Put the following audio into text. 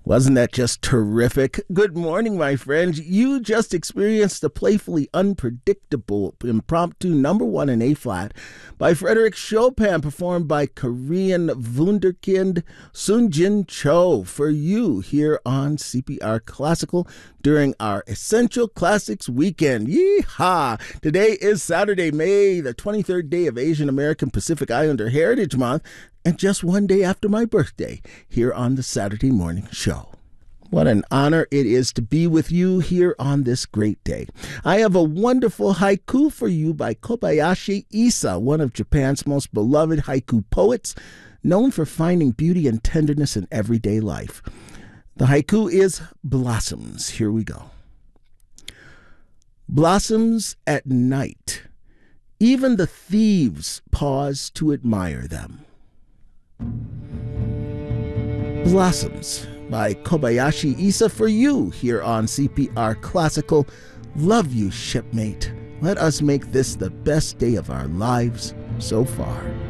Wasn't that just terrific? Good morning, my friends. You just experienced the playfully unpredictable impromptu number one in A-flat by Frédéric Chopin, performed by Korean wunderkind Sungjin Cho for you here on CPR Classical during our Essential Classics weekend. Yeehaw! Today is Saturday, May the 23rd day of Asian American Pacific Islander Heritage Month, and just one day after my birthday here on the Saturday Morning Show. What an honor it is to be with you here on this great day. I have a wonderful haiku for you by Kobayashi Isa, one of Japan's most beloved haiku poets, known for finding beauty and tenderness in everyday life. The haiku is Blossoms. Here we go. Blossoms at night. Even the thieves pause to admire them. Blossoms by Kobayashi Isa for you here on CPR Classical. Love you, shipmate. Let us make this the best day of our lives so far.